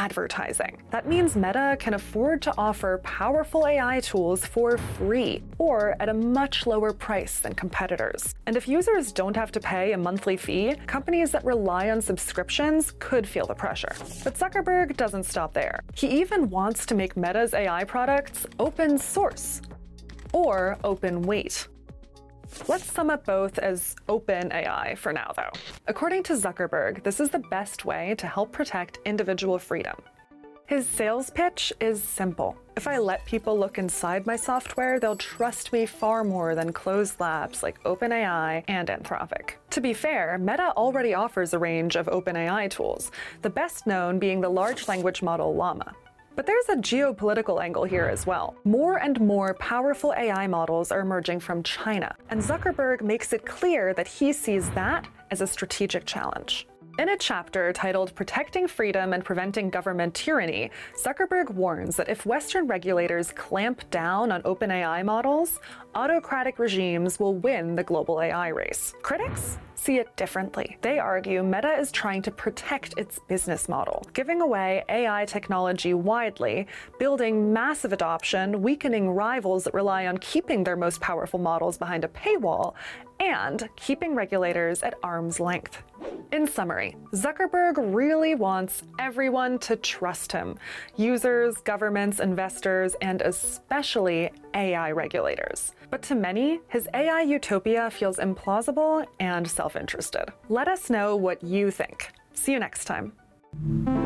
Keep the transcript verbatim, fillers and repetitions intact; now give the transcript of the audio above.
advertising. That means Meta can afford to offer powerful A I tools for free, or at a much lower price than competitors. And if users don't have to pay a monthly fee, companies that rely on subscriptions could feel the pressure. But Zuckerberg doesn't stop there. He even wants to make Meta's A I products open source, or open weight. Let's sum up both as open A I for now, though. According to Zuckerberg, this is the best way to help protect individual freedom. His sales pitch is simple. If I let people look inside my software, they'll trust me far more than closed labs like OpenAI and Anthropic. To be fair, Meta already offers a range of OpenAI tools, the best known being the large language model Llama. But there's a geopolitical angle here as well. More and more powerful A I models are emerging from China, and Zuckerberg makes it clear that he sees that as a strategic challenge. In a chapter titled Protecting Freedom and Preventing Government Tyranny, Zuckerberg warns that if Western regulators clamp down on OpenAI models, autocratic regimes will win the global A I race. Critics see it differently. They argue Meta is trying to protect its business model, giving away A I technology widely, building massive adoption, weakening rivals that rely on keeping their most powerful models behind a paywall, and keeping regulators at arm's length. In summary, Zuckerberg really wants everyone to trust him: users, governments, investors, and especially A I regulators. But to many, his A I utopia feels implausible and self-interested. Let us know what you think. See you next time.